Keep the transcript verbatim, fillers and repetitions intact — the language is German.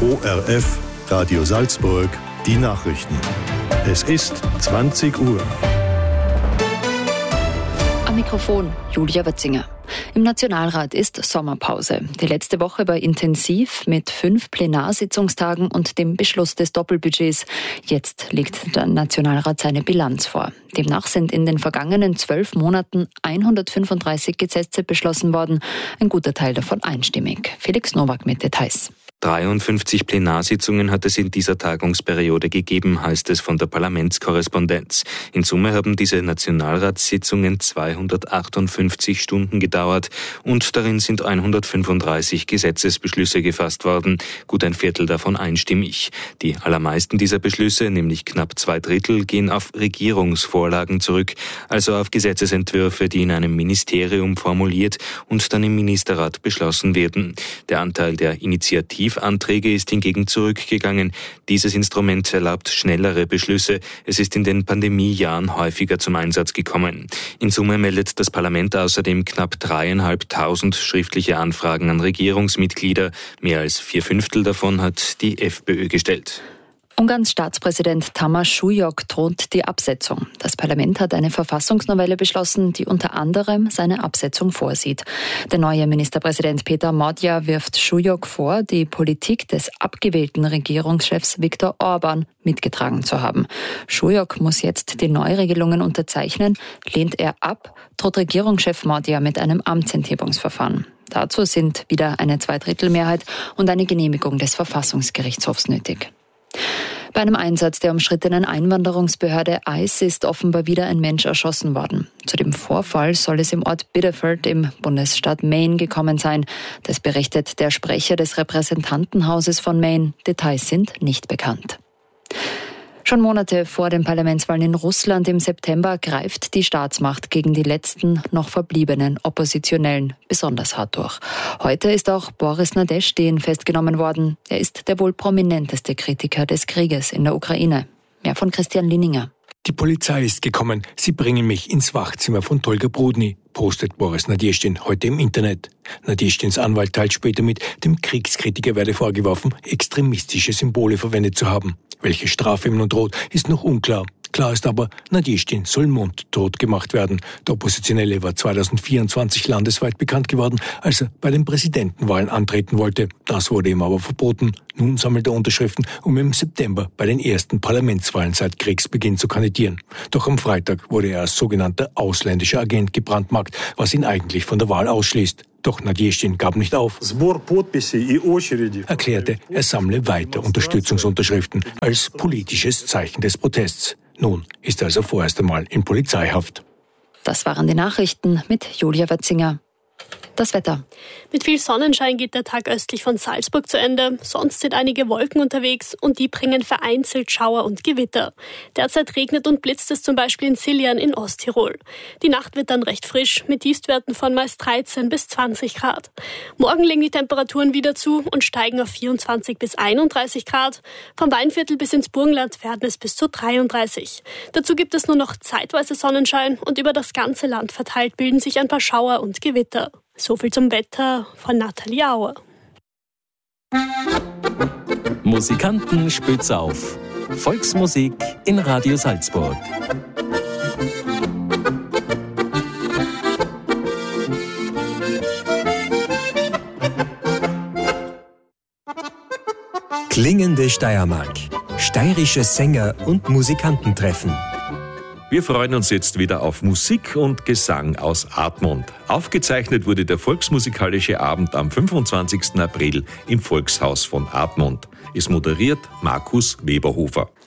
O R F, Radio Salzburg, die Nachrichten. Es ist zwanzig Uhr. Am Mikrofon Julia Wetzinger. Im Nationalrat ist Sommerpause. Die letzte Woche war intensiv mit fünf Plenarsitzungstagen und dem Beschluss des Doppelbudgets. Jetzt legt der Nationalrat seine Bilanz vor. Demnach sind in den vergangenen zwölf Monaten hundertfünfunddreißig Gesetze beschlossen worden. Ein guter Teil davon einstimmig. Felix Nowak mit Details. dreiundfünfzig Plenarsitzungen hat es in dieser Tagungsperiode gegeben, heißt es von der Parlamentskorrespondenz. In Summe haben diese Nationalratssitzungen zweihundertachtundfünfzig Stunden gedauert und darin sind hundertfünfunddreißig Gesetzesbeschlüsse gefasst worden, gut ein Viertel davon einstimmig. Die allermeisten dieser Beschlüsse, nämlich knapp zwei Drittel, gehen auf Regierungsvorlagen zurück, also auf Gesetzesentwürfe, die in einem Ministerium formuliert und dann im Ministerrat beschlossen werden. Der Anteil der Initiativ Anträge ist hingegen zurückgegangen. Dieses Instrument erlaubt schnellere Beschlüsse. Es ist in den Pandemiejahren häufiger zum Einsatz gekommen. In Summe meldet das Parlament außerdem knapp dreieinhalbtausend schriftliche Anfragen an Regierungsmitglieder. Mehr als vier Fünftel davon hat die FPÖ gestellt. Ungarns Staatspräsident Tamás Súlyog droht die Absetzung. Das Parlament hat eine Verfassungsnovelle beschlossen, die unter anderem seine Absetzung vorsieht. Der neue Ministerpräsident Péter Magyar wirft Súlyog vor, die Politik des abgewählten Regierungschefs Viktor Orbán mitgetragen zu haben. Súlyog muss jetzt die Neuregelungen unterzeichnen. Lehnt er ab, droht Regierungschef Magyar mit einem Amtsenthebungsverfahren. Dazu sind wieder eine Zweidrittelmehrheit und eine Genehmigung des Verfassungsgerichtshofs nötig. Bei einem Einsatz der umstrittenen Einwanderungsbehörde I C E ist offenbar wieder ein Mensch erschossen worden. Zu dem Vorfall soll es im Ort Biddeford im Bundesstaat Maine gekommen sein. Das berichtet der Sprecher des Repräsentantenhauses von Maine. Details sind nicht bekannt. Schon Monate vor den Parlamentswahlen in Russland im September greift die Staatsmacht gegen die letzten noch verbliebenen Oppositionellen besonders hart durch. Heute ist auch Boris Nadezhdin festgenommen worden. Er ist der wohl prominenteste Kritiker des Krieges in der Ukraine. Mehr von Christian Linninger. Die Polizei ist gekommen. Sie bringen mich ins Wachzimmer von Tolga Brudny, postet Boris Nadezhdin heute im Internet. Nadezhdins Anwalt teilt später mit, dem Kriegskritiker werde vorgeworfen, extremistische Symbole verwendet zu haben. Welche Strafe ihm nun droht, ist noch unklar. Klar ist aber, Nadezhdin soll mundtot gemacht werden. Der Oppositionelle war zweitausendvierundzwanzig landesweit bekannt geworden, als er bei den Präsidentenwahlen antreten wollte. Das wurde ihm aber verboten. Nun sammelt er Unterschriften, um im September bei den ersten Parlamentswahlen seit Kriegsbeginn zu kandidieren. Doch am Freitag wurde er als sogenannter ausländischer Agent gebrandmarkt, was ihn eigentlich von der Wahl ausschließt. Doch Nadezhdin gab nicht auf. Erklärte, er sammle weiter Unterstützungsunterschriften als politisches Zeichen des Protests. Nun ist er also vorerst einmal in Polizeihaft. Das waren die Nachrichten mit Julia Wetzinger. Das Wetter. Mit viel Sonnenschein geht der Tag östlich von Salzburg zu Ende. Sonst sind einige Wolken unterwegs und die bringen vereinzelt Schauer und Gewitter. Derzeit regnet und blitzt es zum Beispiel in Siljan in Osttirol. Die Nacht wird dann recht frisch mit Tiefstwerten von meist dreizehn bis zwanzig Grad. Morgen legen die Temperaturen wieder zu und steigen auf vierundzwanzig bis einunddreißig Grad. Vom Weinviertel bis ins Burgenland werden es bis zu dreiunddreißig. Dazu gibt es nur noch zeitweise Sonnenschein und über das ganze Land verteilt bilden sich ein paar Schauer und Gewitter. So viel zum Wetter von Nathalie Auer. Musikanten spitz auf. Volksmusik in Radio Salzburg. Klingende Steiermark. Steirische Sänger und Musikanten treffen. Wir freuen uns jetzt wieder auf Musik und Gesang aus Admont. Aufgezeichnet wurde der Volksmusikalische Abend am fünfundzwanzigsten April im Volkshaus von Admont. Es moderiert Markus Weberhofer.